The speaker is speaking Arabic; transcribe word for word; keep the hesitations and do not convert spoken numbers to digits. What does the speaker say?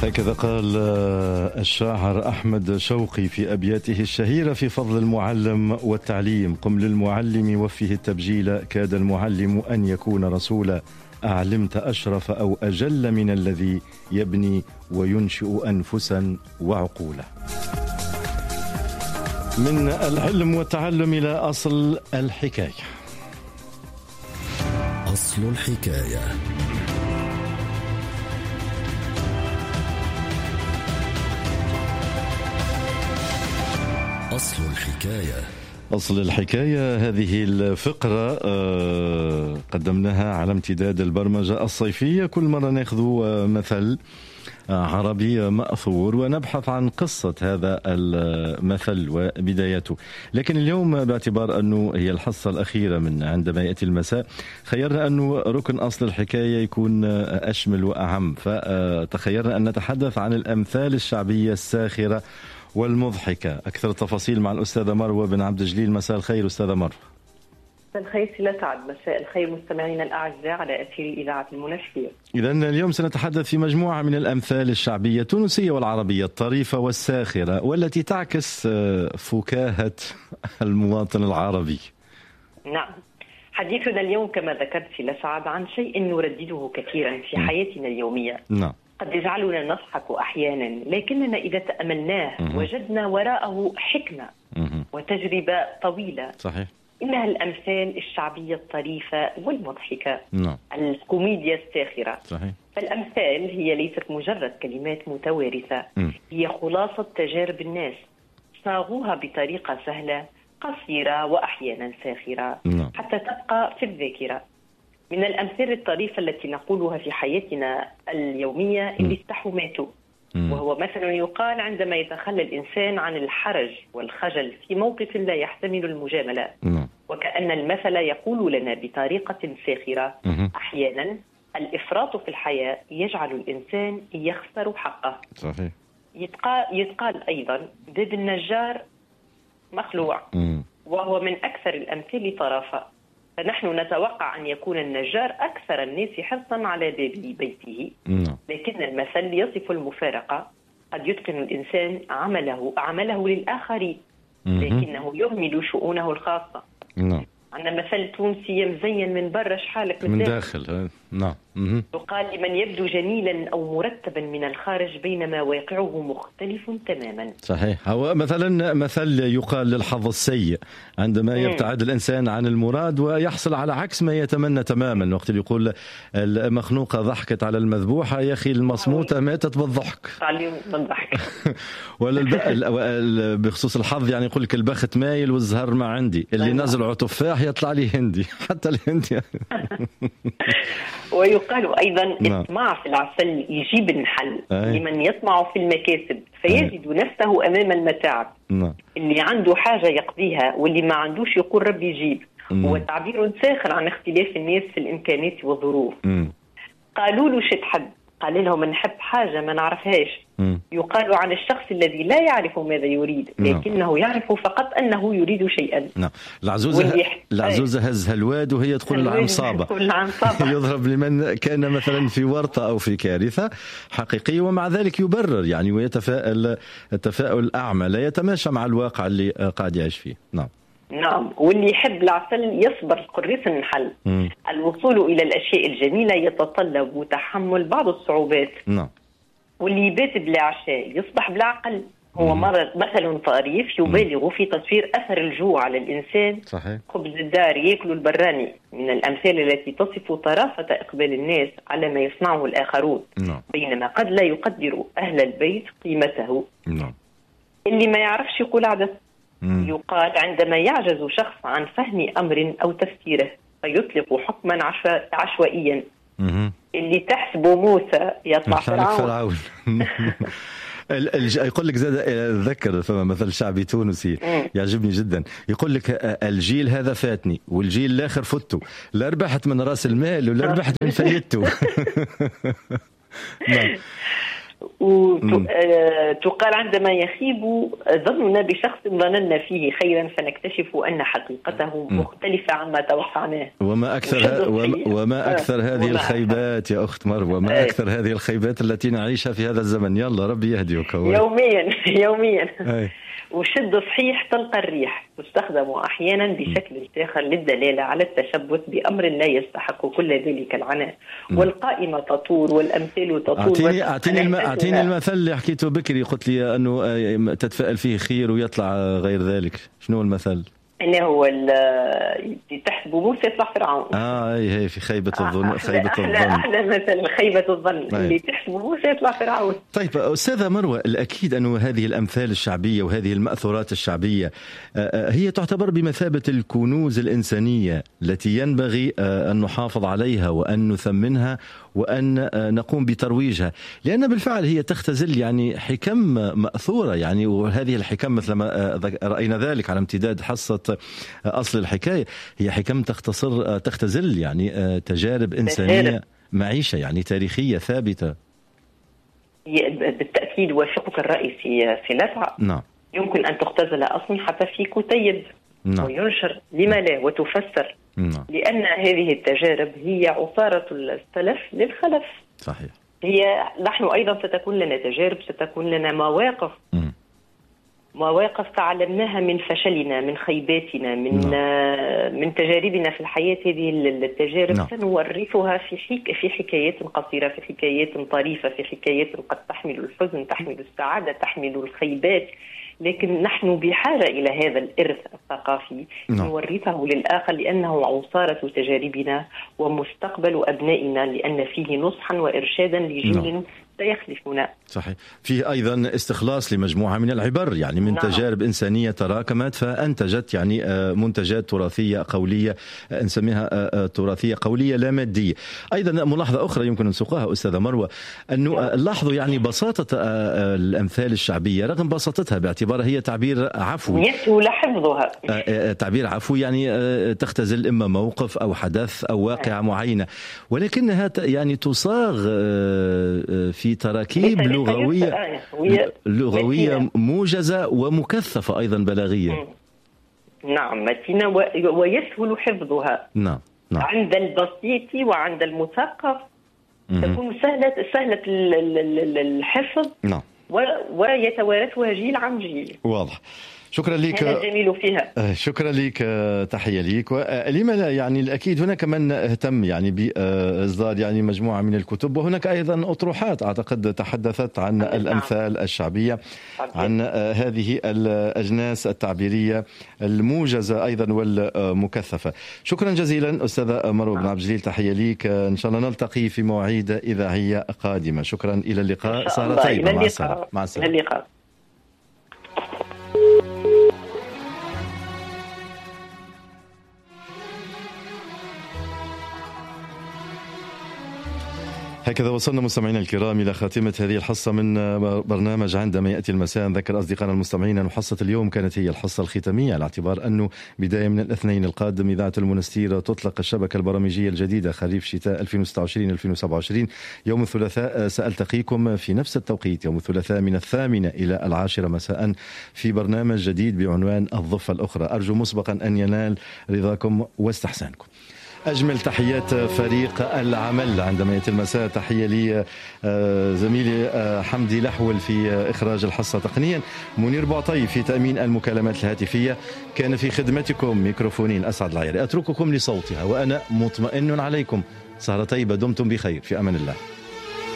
هكذا قال الشاعر أحمد شوقي في أبياته الشهيرة في فضل المعلم والتعليم: قم للمعلم وفه التبجيل، كاد المعلم أن يكون رسولا، أعلمت أشرف أو أجل من الذي يبني وينشئ أنفسا وعقولا. من العلم والتعلم إلى أصل الحكاية. أصل الحكاية. أصل الحكاية. أصل الحكاية هذه الفقرة قدمناها على امتداد البرمجة الصيفية. كل مرة نأخذ مثل عربي مأثور ونبحث عن قصة هذا المثل وبدايته. لكن اليوم باعتبار أنه هي الحصة الأخيرة من عندما يأتي المساء، خيرنا أنه ركن أصل الحكاية يكون أشمل وأعم، فتخيرنا أن نتحدث عن الأمثال الشعبية الساخرة والمضحكة. أكثر التفاصيل مع الأستاذة مروة بن عبد الجليل. مساء الخير أستاذة مروة. مساء الخير سلا سعد. مساء الخير مستمعينا الأعزاء على أثير إذاعة المنشية. إذن اليوم سنتحدث في مجموعة من الأمثال الشعبية التونسية والعربية الطريفة والساخرة والتي تعكس فكاهة المواطن العربي. نعم، حديثنا اليوم كما ذكرت سلا سعد عن شيء نردده كثيرا في م. حياتنا اليومية. نعم. قد يجعلنا نضحك أحيانا، لكننا إذا تأملناه م. وجدنا وراءه حكمة م. وتجربة طويلة. صحيح. إنها الأمثال الشعبية الطريفة والمضحكة. نعم. الكوميديا الساخرة. صحيح. فالأمثال هي ليست مجرد كلمات متوارثة، م. هي خلاصة تجارب الناس صاغوها بطريقة سهلة قصيرة وأحيانا ساخرة نعم. حتى تبقى في الذاكرة. من الأمثال الطريفة التي نقولها في حياتنا اليومية: اللي استحوا ماتوا. وهو مثل يقال عندما يتخلى الإنسان عن الحرج والخجل في موقف لا يحتمل المجاملة. م. وكأن المثل يقول لنا بطريقة ساخرة: م. أحيانا الإفراط في الحياة يجعل الإنسان يخسر حقه. صحيح. يتقال, يتقال أيضا: باب النجار مخلوع. م. وهو من أكثر الأمثال طرافة. فنحن نتوقع أن يكون النجار أكثر الناس حرصا على باب بيته. نعم. لكن المثل يصف المفارقة. قد يتقن الإنسان عمله عمله للآخرين، لكنه يهمل شؤونه الخاصة. نعم. عندنا مثل تونسي: مزين من برا شحالك من داخل. نعم. يقال لمن يبدو جميلا أو مرتبا من الخارج بينما واقعه مختلف تماما. صحيح. هو مثلا مثل يقال للحظ السيء عندما يبتعد الإنسان عن المراد ويحصل على عكس ما يتمنى تماما. وقت يقول المخنوقة ضحكت على المذبوحة، يا أخي المصموتة ماتت بالضحك. بالضحك. ولا بخصوص الحظ يعني يقول لك البخت مايل والزهر ما عندي، اللي نزل تفاح يطلع لي هندي. حتى الهندي. ويقال أيضا: اطمع في العسل يجيب النحل. أي. لمن يطمع في المكاسب فيجد أي. نفسه أمام المتاعب. نعم. اللي عنده حاجة يقضيها واللي ما عندوش يقول ربي يجيب. هو تعبير ساخر عن اختلاف الناس في الإمكانات والظروف. مم. قالوا له: شد حد. قال لهم: نحب حاجة ما نعرفهاش. مم. يقال عن الشخص الذي لا يعرف ماذا يريد، لكنه نعم. يعرف فقط أنه يريد شيئا. نعم. العزوزة العزوزة هزها الواد وهي تقول العنصابة. يضرب لمن كان مثلا في ورطة أو في كارثة حقيقية، ومع ذلك يبرر يعني ويتفائل التفاؤل الأعمى، لا يتماشى مع الواقع اللي قاعد يعيش فيه. نعم. نعم. واللي يحب العسل يصبر قريص النحل. م. الوصول إلى الأشياء الجميلة يتطلب تحمل بعض الصعوبات. نعم. واللي يبات بلا عشاء يصبح بلا عقل. هو مثل طريف يبالغ في تصوير أثر الجوع على الإنسان. صحيح. خبز الدار يأكل البراني. من الأمثال التي تصف طرافة إقبال الناس على ما يصنعه الآخرون. نعم. بينما قد لا يقدر أهل البيت قيمته. نعم. اللي ما يعرفش يقول عدس. يقال عندما يعجز شخص عن فهم أمر أو تفسيره فيطلق حكما عشوائيا. مم. اللي تحسبه موسى يطلع فرعون. يقول لك زاد ذكر فما مثل شعبي تونسي يعجبني جدا، يقول لك الجيل هذا فاتني والجيل الاخر فته، لا ربحت من راس المال ولا ربحت من فايدته. وتقال عندما يخيب ظننا بشخص ظننا فيه خيرا فنكتشف أن حقيقته مختلفة عما توقعناه. وما أكثر وما أكثر هذه وما الخيبات يا أخت مروة، وما أكثر هذه الخيبات التي نعيشها في هذا الزمن. يلا ربي يهديك. يوميا يوميا وشد صحيح تلقى الريح تستخدم أحيانا بشكل آخر للدلالة على التشبث بأمر لا يستحق كل ذلك العناء. والقائمة تطول والأمثال تطول. أعطيني أعطيني الم... أعطيني المثل اللي حكيته بكري، قلت لي أنه تتفائل فيه خير ويطلع غير ذلك. شنو المثل؟ انه هو اللي تحسب موسى يطلع فرعون. اه اي هي في خيبه الظن. آه خيبه أحلى الظن احلى مثل خيبه الظن اللي تحسب موسى يطلع فرعون. طيب استاذه مروه، الاكيد انه هذه الامثال الشعبيه وهذه الماثورات الشعبيه هي تعتبر بمثابه الكنوز الانسانيه التي ينبغي ان نحافظ عليها وان نثمنها وأن نقوم بترويجها، لأن بالفعل هي تختزل يعني حكم مأثورة يعني. وهذه الحكم مثل ما رأينا ذلك على امتداد حصة أصل الحكاية، هي حكم تختصر تختزل يعني تجارب إنسانية معيشة يعني تاريخية ثابتة. بالتأكيد وافقك الرأي في في لسعة. نعم. يمكن أن تختزل أصلا حتى في كتيب. نعم. وينشر لما لا وتفسر. نعم. لأن هذه التجارب هي عصارة السلف للخلف. صحيح. هي نحن أيضا ستكون لنا تجارب، ستكون لنا مواقف م. مواقف تعلمناها من فشلنا، من خيباتنا، من نعم. من تجاربنا في الحياة. هذه التجارب نعم. سنورثها في حك... في حكايات قصيرة، في حكايات طريفة، في حكايات قد تحمل الحزن، تحمل السعادة، تحمل الخيبات. لكن نحن بحاجة إلى هذا الإرث الثقافي نعم. نورثه للآخر لأنه عصارة تجاربنا ومستقبل أبنائنا، لأن فيه نصحا وإرشادا لجيل نعم. سيخلفنا. صحيح. فيه أيضا استخلاص لمجموعة من العبر يعني من نعم. تجارب إنسانية تراكمت فأنتجت يعني منتجات تراثية قولية، نسميها تراثية قولية لا مادية. أيضا ملاحظة أخرى يمكن نسوقها أستاذة مروة، أنه نعم. لاحظوا يعني بساطة الأمثال الشعبية رغم بساطتها باعتبارها هي تعبير عفوي يسهل حفظها. تعبير عفوي يعني تختزل إما موقف أو حدث أو واقعة معينة، ولكنها يعني تصاغ في تراكيب لغوية لغوية موجزة ومكثفة أيضا بلاغية. نعم متينة ويسهل حفظها. نعم. نعم. عند البسيط وعند المثقف تكون سهلة سهلة الحفظ. نعم. ويتوارثها جيل عن جيل. واضح. شكرا لك. هذا الجميل فيها. شكرا لك، تحية لك. ولما لا يعني الأكيد هناك من اهتم يعني بإصدار يعني مجموعة من الكتب، وهناك أيضا أطروحات أعتقد تحدثت عن الأمثال الشعبية، عن هذه الأجناس التعبيرية الموجزة أيضا والمكثفة. شكرا جزيلا أستاذة مروة بن عبد الجليل، تحية لك. إن شاء الله نلتقي في مواعيد إذاعية قادمة. شكرا، إلى اللقاء. سهرة طيبة. مع السلامة. مع السلامة. إلى اللقاء. هكذا وصلنا مستمعينا الكرام إلى خاتمة هذه الحصة من برنامج عندما يأتي المساء. نذكر أصدقائنا المستمعين أن حصة اليوم كانت هي الحصة الختامية، على اعتبار أنه بداية من الاثنين القادم إذاعة المنستير تطلق الشبكة البرامجية الجديدة خريف شتاء ألفين وستة وعشرين ألفين وسبعة وعشرين. يوم الثلاثاء سألتقيكم في نفس التوقيت يوم الثلاثاء من الثامنة إلى العاشرة مساء في برنامج جديد بعنوان الضفة الأخرى. أرجو مسبقا أن ينال رضاكم واستحسانكم. أجمل تحيات فريق العمل عندما يأتي المساء. تحية لي زميلي حمدي لحول في إخراج الحصة تقنيا، منير بعطي في تأمين المكالمات الهاتفية، كان في خدمتكم ميكروفونين أسعد العياري. أترككم لصوتها وأنا مطمئن عليكم. سهرة طيبة، دمتم بخير، في أمان الله.